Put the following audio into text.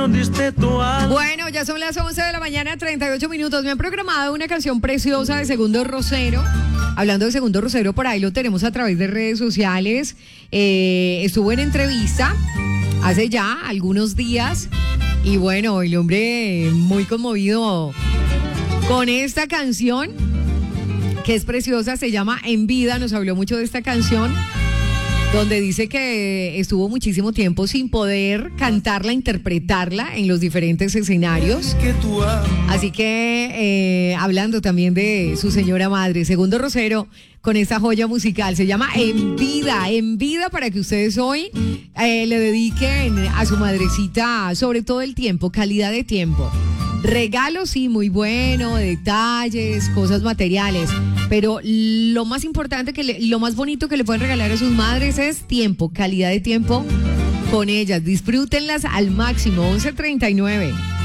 Bueno, ya son las 11 de la mañana, 38 minutos. Me han programado una canción preciosa de Segundo Rosero. Hablando de Segundo Rosero, por ahí lo tenemos a través de redes sociales. Estuvo en entrevista hace ya algunos días. Y bueno, el hombre muy conmovido con esta canción, que es preciosa, se llama En Vida. Nos habló mucho de esta canción, donde dice que estuvo muchísimo tiempo sin poder cantarla, interpretarla en los diferentes escenarios. Así que hablando también de su señora madre, Segundo Rosero, con esta joya musical, se llama En Vida, para que ustedes hoy le dediquen a su madrecita, sobre todo el tiempo, calidad de tiempo. Regalos, sí, muy bueno, detalles, cosas materiales, pero lo más importante, lo más bonito que le pueden regalar a sus madres es tiempo, calidad de tiempo con ellas. Disfrútenlas al máximo. 11:39.